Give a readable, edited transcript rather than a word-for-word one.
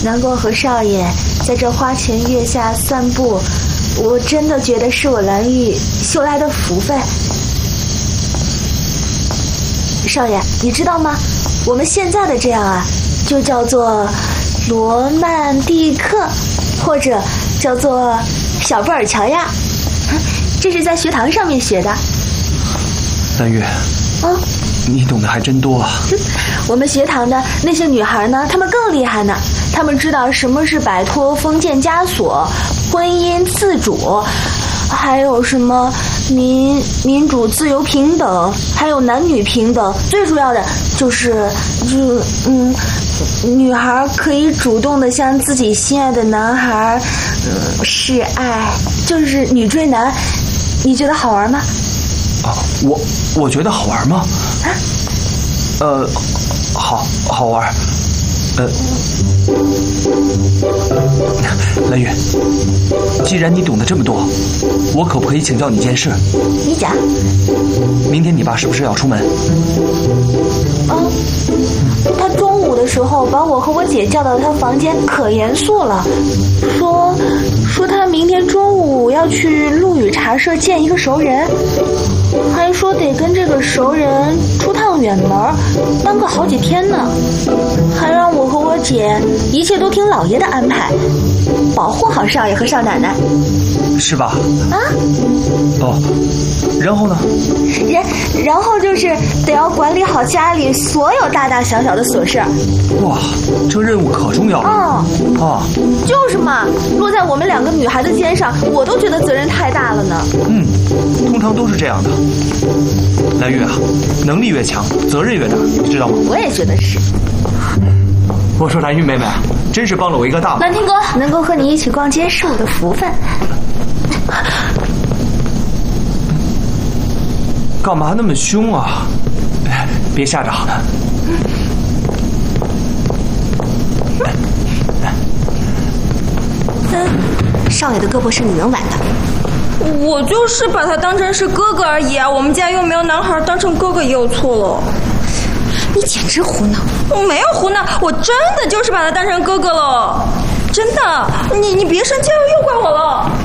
能够和少爷在这花前月下散步，我真的觉得是我蓝玉修来的福分。少爷，你知道吗？我们现在的这样啊，就叫做罗曼蒂克，或者叫做小布尔乔亚。这是在学堂上面学的。 蓝玉，你懂得还真多啊。 我们学堂的那些女孩呢，她们更厉害呢。她们知道什么是摆脱封建枷锁、婚姻自主，还有什么民主、自由、平等，还有男女平等。最主要的就是女孩可以主动的向自己心爱的男孩示爱，就是女追男。你觉得好玩吗？ 我觉得好玩吗？好玩。蓝玉，既然你懂得这么多，我可不可以请教你一件事？ 你讲。 明天你爸是不是要出门？ 他中午的时候把我和我姐叫到他房间，可严肃了，说他明天中午要去陆羽茶社见一个熟人，还说得跟这个熟人出趟远门，耽搁好几天呢，还让我和我姐一切都听老爷的安排，保护好少爷和少奶奶， 是吧？然后呢？ 然后就是得要管理好家里所有大大小小的琐事。 哇，这任务可重要了。 就是嘛，落在我们两个女孩子肩上，我都觉得责任太大了呢。 通常都是这样的。蓝玉啊，能力越强，责任越大，你知道吗？ 我也觉得是。 我说蓝玉妹妹啊，真是帮了我一个大忙。 蓝天哥，能够和你一起逛街是我的福分。 干嘛那么凶啊？别吓着。 少爷的胳膊是你能挽的。 我就是把他当成是哥哥而已啊，我们家又没有男孩，当成哥哥也有错了。 你简直胡闹！ 我没有胡闹，我真的就是把他当成哥哥了，真的。你别生气了，又怪我了。